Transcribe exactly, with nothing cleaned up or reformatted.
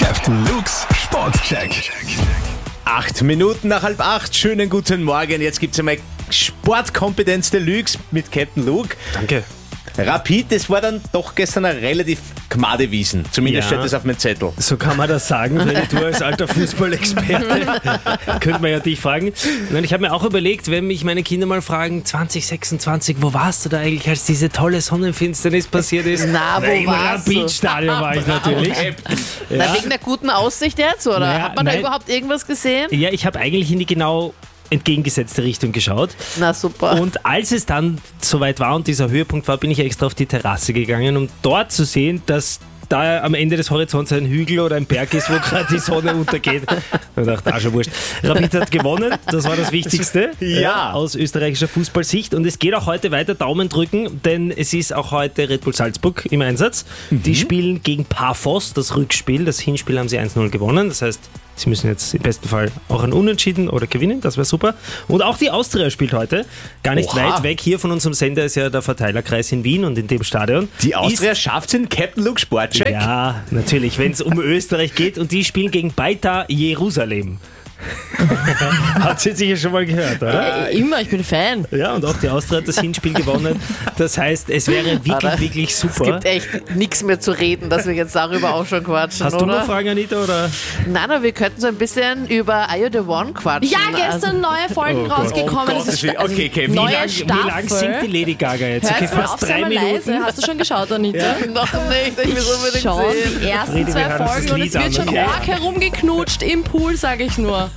Captain Luke's Sportcheck. Acht Minuten nach halb acht. Schönen guten Morgen. Jetzt gibt's einmal Sportkompetenz Deluxe mit Captain Luke. Danke. Rapid, das war dann doch gestern eine relativ gmade Wiesen. Zumindest Ja. steht das auf meinem Zettel. So kann man das sagen, wenn du als alter Fußballexperte könnte man ja dich fragen. Nein, ich habe mir auch überlegt, wenn mich meine Kinder mal fragen, zwanzig sechsundzwanzig, wo warst du da eigentlich, als diese tolle Sonnenfinsternis passiert ist? Na, wo Im warst du? Rapid-Stadion war ich natürlich. Na, wegen der guten Aussicht jetzt, oder? Naja, Hat man da nein. überhaupt irgendwas gesehen? Ja, ich habe eigentlich in die genau entgegengesetzte Richtung geschaut. Na super. Und als es dann soweit war und dieser Höhepunkt war, bin ich extra auf die Terrasse gegangen, um dort zu sehen, dass da am Ende des Horizonts ein Hügel oder ein Berg ist, wo gerade die Sonne untergeht. Und ich dachte, ah, schon wurscht. Rapid hat gewonnen, das war das Wichtigste Ja. aus österreichischer Fußballsicht. Und es geht auch heute weiter, Daumen drücken, denn es ist auch heute Red Bull Salzburg im Einsatz. Die spielen gegen Paphos, das Rückspiel. Das Hinspiel haben sie eins null gewonnen, das heißt, sie müssen jetzt im besten Fall auch ein Unentschieden oder gewinnen, das wäre super. Und auch die Austria spielt heute, gar nicht Oha. weit weg. Hier von unserem Sender ist ja der Verteilerkreis in Wien und in dem Stadion. Die Austria schafft's in Captain Luke Sportcheck. Ja, natürlich, wenn es um Österreich geht und die spielen gegen Beitar Jerusalem. Hat sie sicher schon mal gehört, oder? Äh, immer, ich bin Fan. Ja, und auch die Austria hat das Hinspiel gewonnen. Das heißt, es wäre wirklich, Aber wirklich Es super. gibt echt nichts mehr zu reden, dass wir jetzt darüber auch schon quatschen, Hast du oder? noch Fragen, Anita? Oder? Nein, aber wir könnten so ein bisschen über Are You The One quatschen. Ja, gestern neue Folgen Oh Gott. rausgekommen. Oh das Gottes ist Willen. Okay, okay, wie neue lang, Staffel. wie lang singt die Lady Gaga jetzt? Okay, Hör's mal auf, fast sei drei mal Minuten. leise. Hast du schon geschaut, Anita? Also, noch nicht, ich will unbedingt Schon sehen. die ersten Friedi, wir zwei hören uns das Folgen und es Lied wird an, schon okay? arg herumgeknutscht im Pool, sage ich nur.